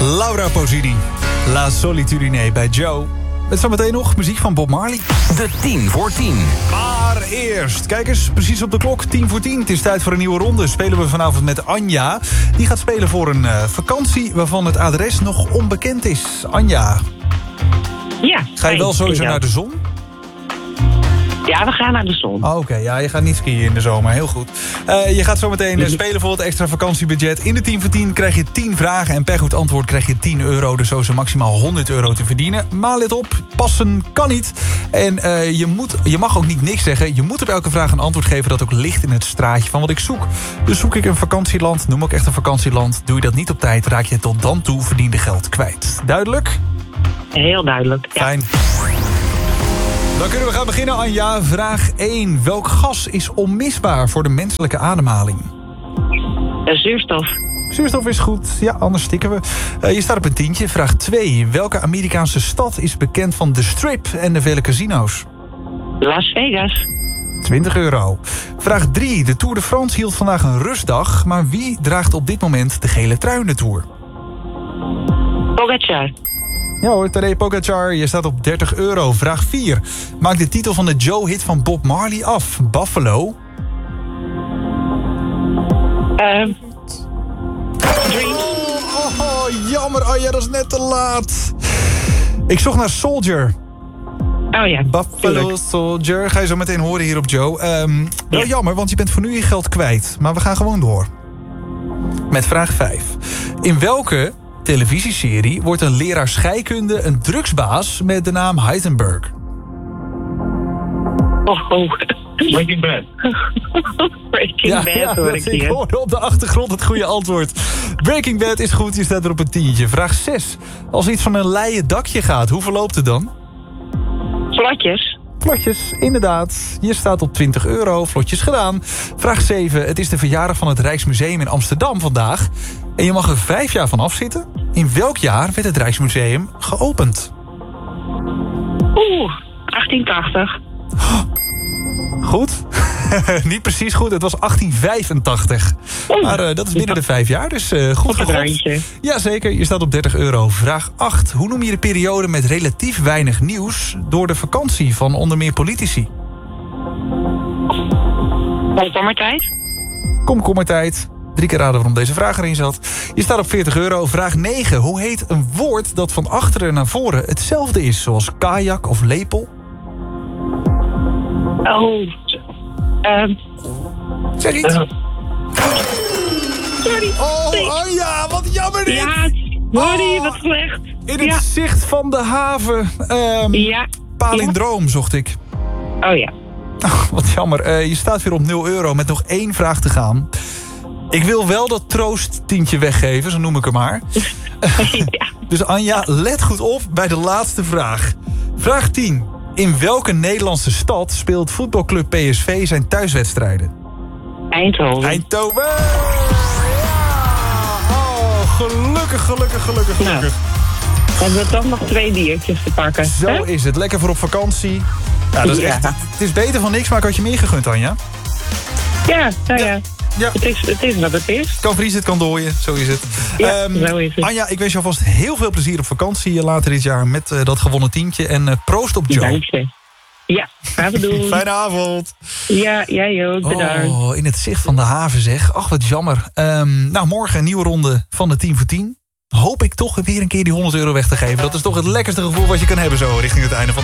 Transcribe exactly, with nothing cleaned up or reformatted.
Laura Pausini. La Solitudine bij Joe. Met zometeen nog muziek van Bob Marley. De tien voor tien. Maar eerst, kijk eens, precies op de klok, tien voor tien. Het is tijd voor een nieuwe ronde. Spelen we vanavond met Anja. Die gaat spelen voor een uh, vakantie waarvan het adres nog onbekend is. Anja. Ja. Ga je wel sowieso naar de zon? Ja, we gaan naar de zon. Oh, Oké, okay. Ja, je gaat niet skiën in de zomer, heel goed. Uh, je gaat zometeen uh, spelen voor het extra vakantiebudget. In de tien voor tien krijg je tien vragen en per goed antwoord krijg je tien euro. Dus zo is er maximaal honderd euro te verdienen. Maar let op, passen kan niet. En uh, je, moet, je mag ook niet niks zeggen. Je moet op elke vraag een antwoord geven dat ook ligt in het straatje van wat ik zoek. Dus zoek ik een vakantieland, noem ook echt een vakantieland. Doe je dat niet op tijd, raak je tot dan toe verdiende geld kwijt. Duidelijk? Heel duidelijk, ja. Fijn. Dan kunnen we gaan beginnen, Anja. Vraag één. Welk gas is onmisbaar voor de menselijke ademhaling? Uh, zuurstof. Zuurstof is goed. Ja, anders stikken we. Uh, je staat op een tientje. Vraag twee. Welke Amerikaanse stad is bekend van de Strip en de vele casino's? Las Vegas. twintig euro. Vraag drie. De Tour de France hield vandaag een rustdag. Maar wie draagt op dit moment de gele trui in de Tour? Pogacar. Ja hoor, Tadej Pogacar, je staat op dertig euro. Vraag vier. Maak de titel van de Joe-hit van Bob Marley af. Buffalo. Uh, Dream. Oh, oh, jammer. Oh ja, dat is net te laat. Ik zocht naar Soldier. Oh ja, Buffalo tuurlijk. Soldier. Ga je zo meteen horen hier op Joe. Um, wel Ja. jammer, want je bent voor nu je geld kwijt. Maar we gaan gewoon door. Met vraag vijf. In welke televisieserie wordt een leraar scheikunde een drugsbaas met de naam Heisenberg? Oh, oh. Breaking Bad. Breaking Bad hoor ik ik hier. hoorde op de achtergrond het goede antwoord. Breaking Bad is goed, je staat er op een tientje. Vraag zes. Als iets van een leien dakje gaat, hoe verloopt het dan? Vlotjes. Vlotjes, inderdaad. Je staat op twintig euro, vlotjes gedaan. Vraag zeven. Het is de verjaardag van het Rijksmuseum in Amsterdam vandaag. En je mag er vijf jaar van afzitten. In welk jaar werd het Rijksmuseum geopend? Oeh, achttien tachtig. Goed. Niet precies goed, het was achttien vijfentachtig. Oeh. Maar uh, dat is binnen de vijf jaar, dus uh, goed Op het gegokt. randje. Jazeker, je staat op dertig euro. Vraag acht. Hoe noem je de periode met relatief weinig nieuws door de vakantie van onder meer politici? Komkommertijd. Komkommertijd. Drie keer raden waarom deze vraag erin zat. Je staat op veertig euro. Vraag negen. Hoe heet een woord dat van achteren naar voren hetzelfde is? Zoals kajak of lepel? Oh. Um, Zeg iets. uh, sorry. Oh, Nee. oh ja, wat jammer dit. Ja, sorry, Oh. wat slecht. In het Ja. zicht van de haven. Um, Ja. Palindroom zocht ik. Oh ja. Oh, wat jammer. Uh, je staat weer op nul euro met nog één vraag te gaan. Ik wil wel dat troosttientje weggeven, zo noem ik hem maar. Ja. Dus Anja, let goed op bij de laatste vraag. Vraag tien. In welke Nederlandse stad speelt voetbalclub P S V zijn thuiswedstrijden? Eindhoven. Eindhoven! Ja! Oh, gelukkig, gelukkig, gelukkig, gelukkig. Hebben we toch nog twee diertjes te pakken. Zo hè? is het. Lekker voor op vakantie. Ja, dat is Ja. echt, het is beter van niks, maar ik had je meer gegund, Anja. Ja, nou ja. Ja. Het is, het is wat het is. Kan vriezen, het kan dooien. Zo is het. Ja, Ehm, zo is het. Anja, ik wens je alvast heel veel plezier op vakantie later dit jaar met uh, dat gewonnen tientje. En uh, proost op Joe. Dank je. Ja, gaan we doen. Fijne avond. Ja, jij ook. Bedankt. Oh, in het zicht van de haven zeg. Ach, wat jammer. Um, nou, morgen een nieuwe ronde van de tien voor tien. Hoop ik toch weer een keer die honderd euro weg te geven. Dat is toch het lekkerste gevoel wat je kan hebben zo richting het einde van